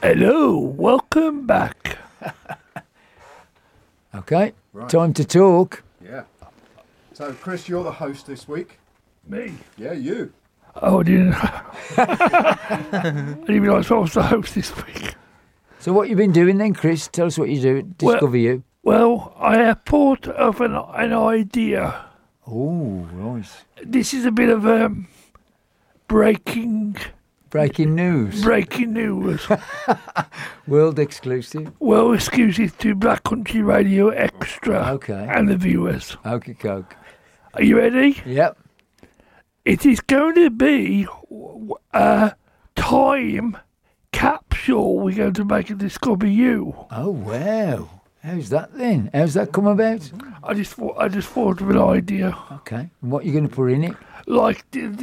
Hello, welcome back. Okay, Right. time to talk. Yeah. So, Chris, you're the host this week. Me? Yeah, you. Oh, I didn't. I didn't realise I was the host this week. So what you been doing then, Chris? Tell us what you do at Discover You. Well, I have thought of an idea. Oh, right. This is a bit of breaking Breaking news. World exclusive. well, excuses to Black Country Radio Extra Okay. and the viewers. Okay, Coke. Are you ready? Yep. It is going to be a time capsule we're going to make at Discover You. Oh, wow. How's that then? How's that come about? I just thought of an idea. Okay. And what are you going to put in it? Like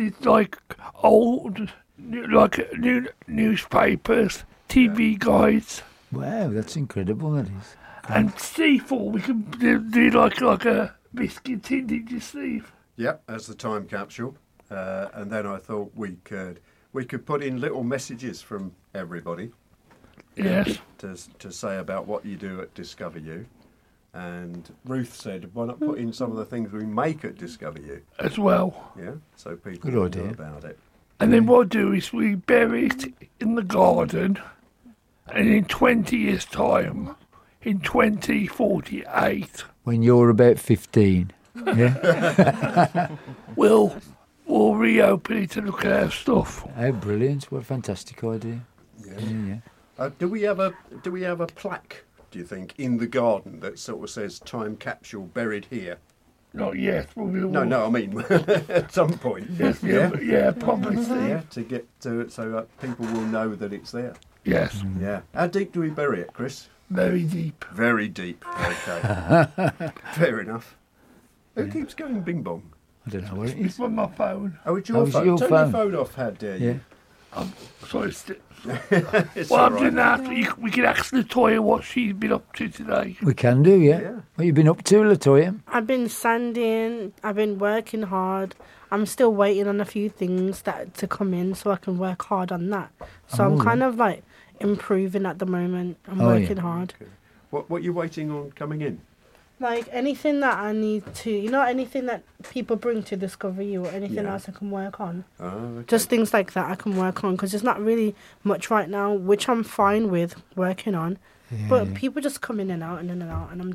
old new newspapers, TV guides, Wow, that's incredible, that is. and C4. We can do like a biscuit tin, did you see? Yep, as the time capsule. And then I thought we could put in little messages from everybody Yes. to say about what you do at Discover You. And Ruth said, why not put in some of the things we make at Discover You? As well. Yeah, so people Good will idea. know about it. And then what I do is we bury it in the garden, and in 20 years' time, in 2048, When you're about 15. Yeah. we'll reopen it and look at our stuff. How brilliant. What a fantastic idea. Yeah. Yeah. Do we have a plaque, do you think, in the garden that sort of says time capsule buried here? Not yet, but we will. No, I mean at some point. Yes, yeah, probably, Steve. Yeah, to get to it so that people will know that it's there. Yes, Yeah. How deep do we bury it, Chris? very deep. Very deep. Okay. Fair enough. Who keeps going bing bong? I don't know what it It's is. on my phone. Oh, it's your Oh, it's phone. your Turn phone. your phone off, how dare you? Yeah. Sorry, It's well, all I'm right. doing that. We can ask Latoya what she's been up to today. We can do, yeah. Yeah. What you been up to, Latoya? I've been sanding, I've been working hard. I'm still waiting on a few things to come in so I can work hard on that. So I'm Oh, kind of like improving at the moment. I'm Oh, yeah. working hard. What are you waiting on coming in? Like anything that I need to, anything that people bring to Discover You or anything Yeah. else I can work on. Oh, okay. Just things like that I can work on because there's not really much right now, which I'm fine with working on. But people just come in and out, and I'm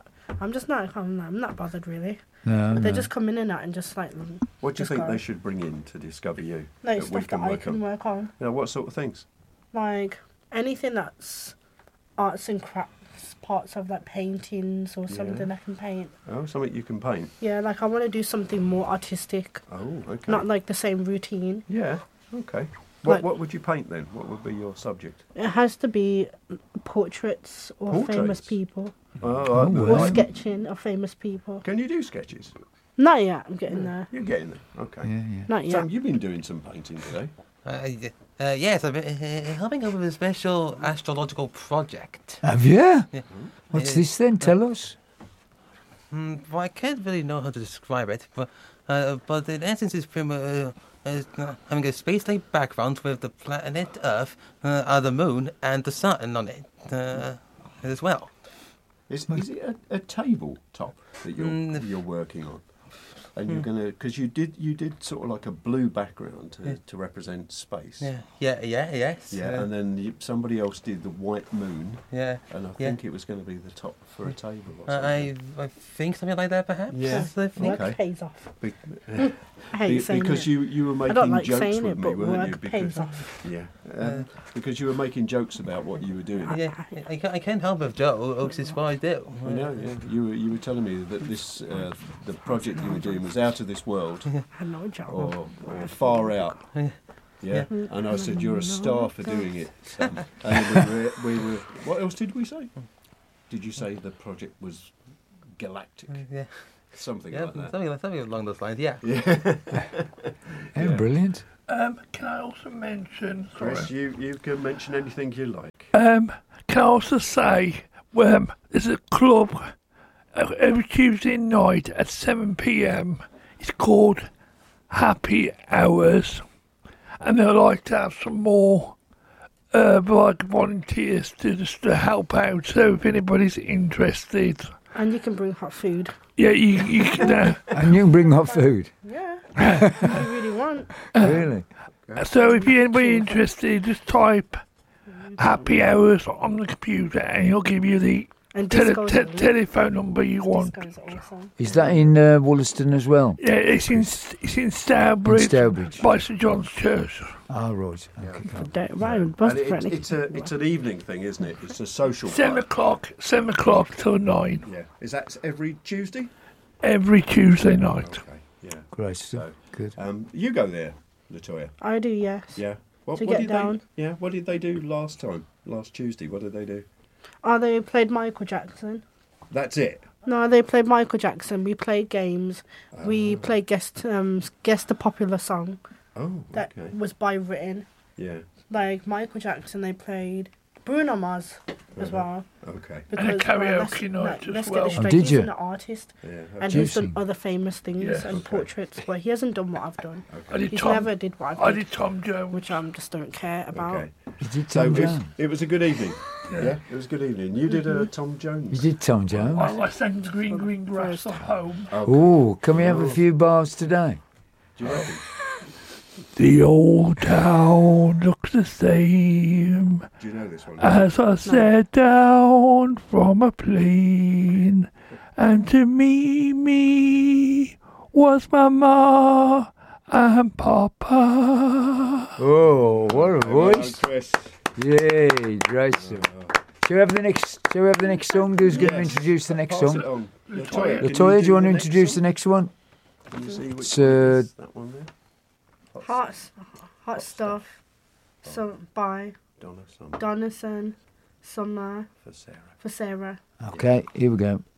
not bothered really. No, But they no. just come in and out and just like, What do you just think go. they should bring in to Discover You? like that we stuff can that I work can on? work on. You know, what sort of things? Like anything that's arts and crafts, parts of like paintings or Yeah. something I can paint. Oh, something you can paint. Yeah, like I want to do something more artistic, Oh, okay. not like the same routine. Yeah, okay. Like- What would you paint then? What would be your subject? It has to be portraits or famous Portraits? people Oh, wow. or Right. sketching of famous people. Can you do sketches? Not yet. I'm getting there. You're getting there. Okay. Yeah, yeah. Not yet. Sam, you've been doing some painting today. Yes, I've been helping out with a special astrological project. Have you? Yeah. What's this then? Tell us. Well, I can't really know how to describe it, but in essence, it's having a space-like background with the planet Earth, the moon, and the sun on it as well. Is it a tabletop that you're working on? And you're gonna, because you did sort of like a blue background to represent space. Yes. Yeah, and then somebody else did the white moon, yeah. and I Yeah. think it was going to be the top for a table or something. I think something like that, perhaps. Yeah. I think. Work Okay. pays off. Be- I hate saying because it. you were I making don't like jokes saying with it, me, but weren't you? work Because, pays off. yeah, because you were making jokes about what you were doing. Yeah, I can't help with jokes. It's what I do. I know, yeah. You were telling me that this the project you were doing was out of this world I know a job. or far out. Yeah. Yeah, and I said you're a star for doing it. Sam. And we were. What else did we say? Did you say the project was galactic? Yeah, Something yeah, like that. something along those lines. Yeah. How Yeah. brilliant. Can I also mention? Sorry. Chris, you can mention anything you like. Can I also say, there's a club every Tuesday night at 7 p.m. It's called Happy Hours, and they'd like to have some more like volunteers to help out. So if anybody's interested, And you can bring hot food. yeah, you can. And you can bring hot food. Yeah. If you really want. Really? So if you're anybody interested, just type happy hours on the computer, and he'll give you the And disco's elite. telephone number you want. Disco's awesome. Is that in Wollaston as well? Yeah, it's in Stourbridge, In Stourbridge. by St John's Church. Oh, right. Okay. Right, bus And friendly. it's an evening thing, isn't it? It's a social 7 club. o'clock, 7 o'clock till 9, Yeah. Is that every Tuesday? every Tuesday night. Okay. Yeah. Great stuff. Good. You go there, Latoya. I do, yes. Yeah. What, To what get did down. They, yeah. What did they do last time? Last Tuesday. What did they do? Oh, they played Michael Jackson. That's it. No, they played Michael Jackson. We played games. We played guess the popular song Oh. that Okay. was by written. Yeah. Like Michael Jackson, they played Bruno Mars as well. Okay. And a Because, karaoke night as let's well. get it Oh, straight. did He's you? an artist, Yeah. and Do you he's done sing? other famous things Yeah. and Okay. portraits, but he hasn't done what I've done. I did He's Tom. never did what I I've did, did Tom Jones. which I just don't care about. Okay. You did So Tom it, Jones. it was a good evening. Yeah. It was a good evening. You did a Tom You Jones. did Tom Jones. I sang Green Green Grass of Home. Oh, can we have a few bars today? Do you reckon? The old town looks the same Do you know this one? as I sat down from a plane, and to me was Mama and Papa. Oh, what a Well done, voice! Chris. Yay, great stuff. Shall we have the next song? Who's going to Yes. introduce the next Pass song? it on. Latoya, Latoya, can Latoya, do you want to the next introduce the song? next one? Can you see which It's, one is that one there? Hot stuff. Some by Donna Summer Donaldson, Summer for Sarah. for Sarah. Okay, here we go.